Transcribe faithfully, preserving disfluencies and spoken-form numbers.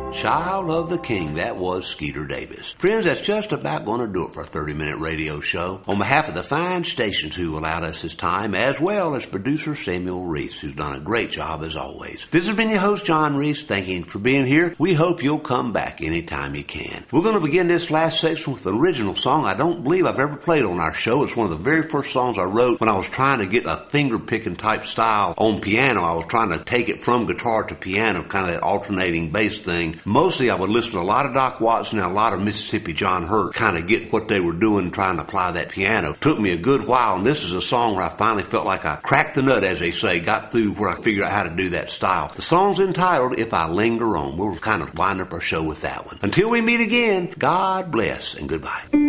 Child of the King, that was Skeeter Davis. Friends, that's just about going to do it for a thirty-minute radio show. On behalf of the fine stations who allowed us this time, as well as producer Samuel Reese, who's done a great job as always. This has been your host, John Reese. Thanking you for being here. We hope you'll come back anytime you can. We're going to begin this last section with an original song I don't believe I've ever played on our show. It's one of the very first songs I wrote when I was trying to get a finger-picking type style on piano. I was trying to take it from guitar to piano, kind of that alternating bass thing. Mostly I would listen to a lot of Doc Watson and a lot of Mississippi John Hurt, kind of get what they were doing, trying to apply that piano. Took me a good while, and this is a song where I finally felt like I cracked the nut, as they say, got through where I figured out how to do that style. The song's entitled If I Linger On. We'll kind of wind up our show with that one. Until we meet again, God bless and goodbye.